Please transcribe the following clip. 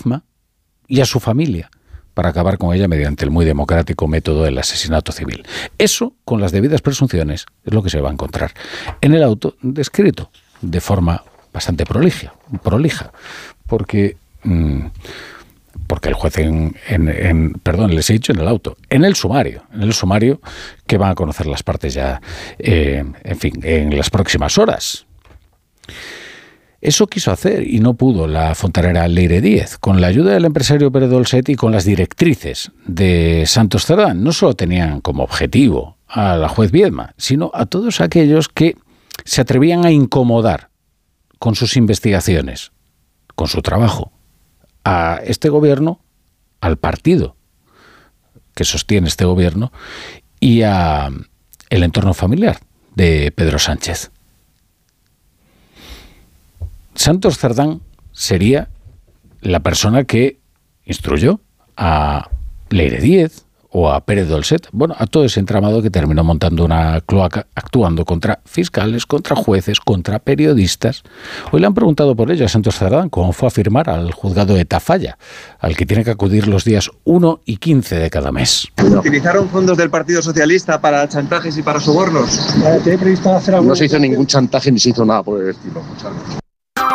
Viedma y a su familia para acabar con ella mediante el muy democrático método del asesinato civil. Eso, con las debidas presunciones, es lo que se va a encontrar en el auto descrito de forma bastante prolija, porque el juez perdón, les he dicho en el auto, en el sumario que van a conocer las partes ya, en las próximas horas. Eso quiso hacer y no pudo la fontanera Leire Díez. Con la ayuda del empresario Pere Dolcet y con las directrices de Santos Cerdán, no solo tenían como objetivo a la juez Viedma, sino a todos aquellos que se atrevían a incomodar con sus investigaciones, con su trabajo, a este gobierno, al partido que sostiene este gobierno y a el entorno familiar de Pedro Sánchez. Santos Cerdán sería la persona que instruyó a Leire Díez o a Pere Dolcet, a todo ese entramado que terminó montando una cloaca actuando contra fiscales, contra jueces, contra periodistas. Hoy le han preguntado por ello a Santos Cerdán, cómo fue a firmar al juzgado de Tafalla, al que tiene que acudir los días 1 y 15 de cada mes. ¿Utilizaron fondos del Partido Socialista para chantajes y para sobornos? ¿Tiene previsto hacer algo? No se hizo ningún chantaje ni se hizo nada por el estilo.